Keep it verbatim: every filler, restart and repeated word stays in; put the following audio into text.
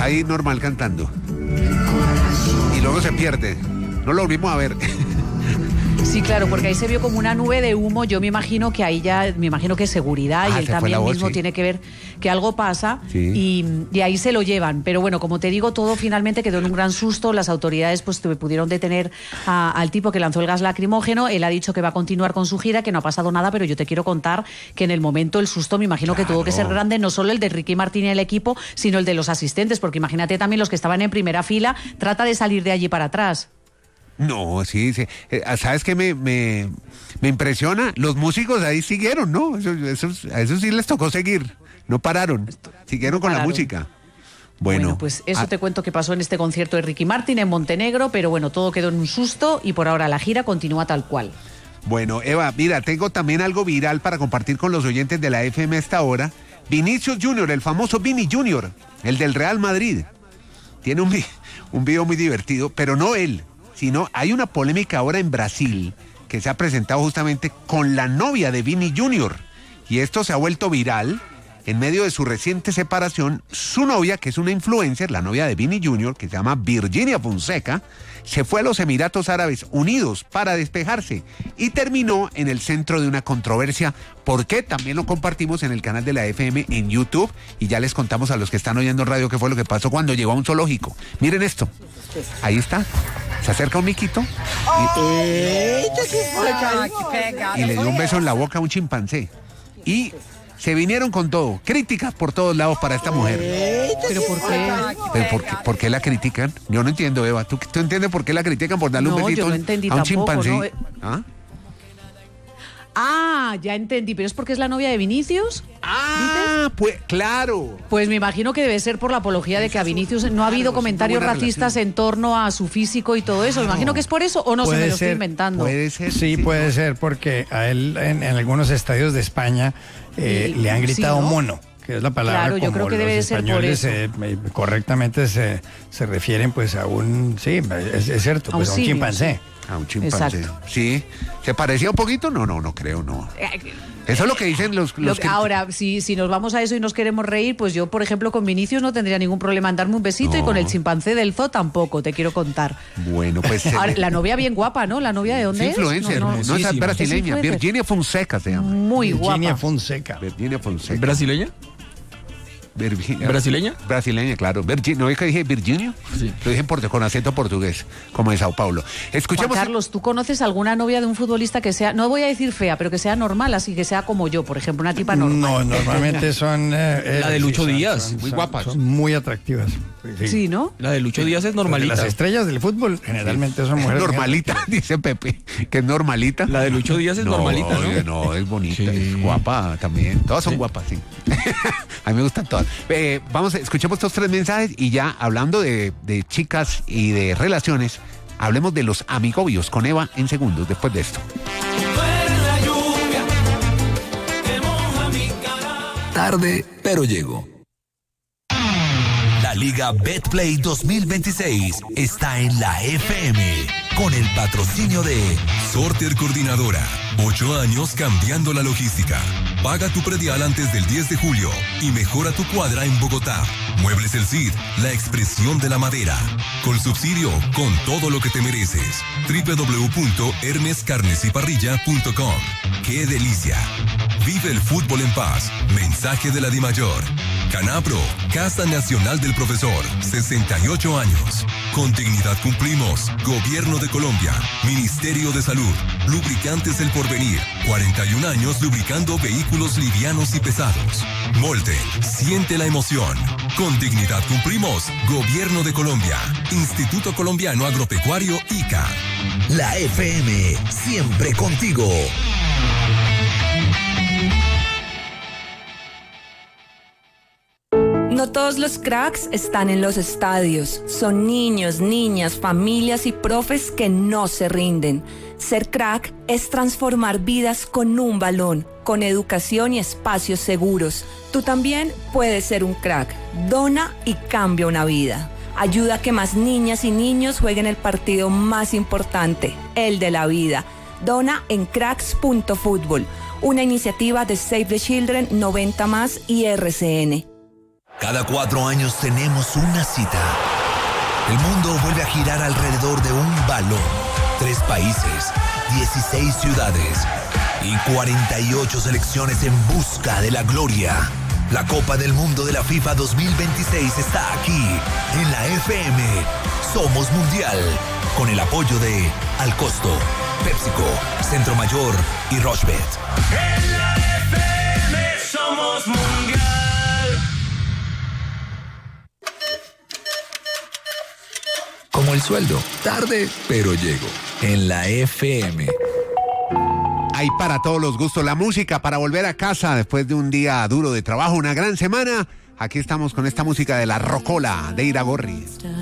ahí normal cantando. Y luego se pierde. No lo volvimos a ver. Sí, claro, porque ahí se vio como una nube de humo. Yo me imagino que ahí ya, me imagino que es seguridad Ah, y él se fue también la voz, mismo sí. tiene que ver que algo pasa Sí. y, y ahí se lo llevan. Pero bueno, como te digo, todo finalmente quedó en un gran susto. Las autoridades pues pudieron detener a- al tipo que lanzó el gas lacrimógeno. Él ha dicho que va a continuar con su gira, que no ha pasado nada, pero yo te quiero contar que en el momento el susto me imagino que tuvo que ser grande, no solo el de Ricky Martin y el equipo, sino el de los asistentes, porque imagínate también los que estaban en primera fila, trata de salir de allí para atrás. No, sí, sí. Eh, ¿Sabes qué me, me, me impresiona? Los músicos ahí siguieron, ¿no? Eso, eso, a eso sí les tocó seguir. No pararon. Siguieron No con la pararon. música. Bueno, Bueno, pues eso ah, te cuento que pasó en este concierto de Ricky Martin en Montenegro, pero bueno, todo quedó en un susto y por ahora la gira continúa tal cual. Bueno, Eva, mira, tengo también algo viral para compartir con los oyentes de la F M a esta hora. Vinicius Junior, el famoso Vini Junior, el del Real Madrid. Tiene un, vi- un video muy divertido, pero no él, sino hay una polémica ahora en Brasil que se ha presentado justamente con la novia de Vini Junior. Y esto se ha vuelto viral en medio de su reciente separación. Su novia, que es una influencer, la novia de Vini Junior, que se llama Virginia Fonseca, se fue a los Emiratos Árabes Unidos para despejarse y terminó en el centro de una controversia. ¿Por qué? También lo compartimos en el canal de la F M en YouTube y ya les contamos a los que están oyendo radio qué fue lo que pasó cuando llegó a un zoológico. Miren esto. Ahí está. Se acerca un miquito y, y le dio un beso en la boca a un chimpancé. Y se vinieron con todo. Críticas por todos lados para esta mujer. ¿Pero por qué? ¿Pero por qué, por qué la critican? Yo no entiendo, Eva. ¿Tú, tú entiendes por qué la critican por darle No, un besito yo no a entendí un tampoco, chimpancé? ¿no? Eh, ¿Ah? Ah, ya entendí, pero es porque es la novia de Vinicius. Ah, pues claro. Pues me imagino que debe ser por la apología de que a Vinicius no ha habido Claro, es una comentarios buena racistas relación. en torno a su físico y todo eso. Me imagino que es por eso o no se me lo estoy inventando. Puede ser. Sí, puede ser, porque a él en, en algunos estadios de España eh, Sí, le han gritado sí, ¿no? mono, que es la palabra Claro, yo como creo que los debe de ser por españoles eso. eh, eh, correctamente se, se refieren pues a un, sí, es, es cierto, A un pues a un simio, chimpancé. A un chimpancé. Exacto. Sí. ¿Se parecía un poquito? No, no, no creo, no. Eso es lo que dicen los, Lo los que- que... ahora, si, si nos vamos a eso y nos queremos reír, pues yo, por ejemplo, con Vinicius no tendría ningún problema en darme un besito y No. con el chimpancé del zoo tampoco, te quiero contar. Bueno, pues... se Ahora, le- la novia bien guapa, ¿no? ¿La novia de dónde Sí, es? influencer. No, No, no, es hermosísima. brasileña. Es influencer. Virginia Fonseca se llama. muy Virginia guapa. Fonseca. Virginia Fonseca. ¿Brasileña? Virginia. ¿Brasileña? Brasileña, claro. Virgi- ¿No es que dije Virginio? Sí. Lo dije en portu- con acento portugués, como de Sao Paulo. Juan Escuchemos... Carlos, ¿tú conoces alguna novia de un futbolista que sea, no voy a decir fea, pero que sea normal, así que sea como yo, por ejemplo, una tipa normal? No, normalmente son... eh, eh, La de Lucho son- Díaz, son- muy son- guapas. Son muy atractivas. Sí, ¿no? La de Lucho Díaz es Porque normalita. Las estrellas del fútbol generalmente son mujeres. Normalita, dice Pepe, que es normalita. La de Lucho Díaz es no, normalita, ¿no? oye, no, es bonita, Sí. es guapa también. Todas son Sí. guapas, sí. A mí me gustan todas. Eh, vamos, escuchemos estos tres mensajes y ya hablando de, de chicas y de relaciones, hablemos de los amigobios con Eva en segundos después de esto. Tarde, pero llego. La Liga Betplay dos mil veintiséis está en la F M con el patrocinio de Sorter Coordinadora. Ocho años cambiando la logística. Paga tu predial antes del diez de julio y mejora tu cuadra en Bogotá. Muebles El Cid, la expresión de la madera. Con subsidio, con todo lo que te mereces. doble u doble u doble u punto hermes carnes y parrilla punto com. ¡Qué delicia! Vive el fútbol en paz. Mensaje de la DIMAYOR. Canapro, Casa Nacional del Profesor, sesenta y ocho años. Con dignidad cumplimos. Gobierno de Colombia, Ministerio de Salud, Lubricantes El Porvenir, cuarenta y un años lubricando vehículos livianos y pesados. Molten, siente la emoción. Con dignidad cumplimos. Gobierno de Colombia, Instituto Colombiano Agropecuario I C A. la F M, siempre contigo. No todos los cracks están en los estadios. Son niños, niñas, familias y profes que no se rinden. Ser crack es transformar vidas con un balón, con educación y espacios seguros. Tú también puedes ser un crack. Dona y cambia una vida. Ayuda a que más niñas y niños jueguen el partido más importante, el de la vida. Dona en cracks punto fútbol, una iniciativa de Save the Children, noventa más y R C N. Cada cuatro años tenemos una cita. El mundo vuelve a girar alrededor de un balón. Tres países, dieciséis ciudades y cuarenta y ocho selecciones en busca de la gloria. La Copa del Mundo de la FIFA dos mil veintiséis está aquí, en la F M. Somos Mundial, con el apoyo de Al Costo, PepsiCo, Centro Mayor y Rochebet. En la F M somos Mundial. Como el sueldo, tarde, pero llego. En la F M. Hay para todos los gustos la música para volver a casa después de un día duro de trabajo, una gran semana. Aquí estamos con esta música de la Rocola de Iragorri.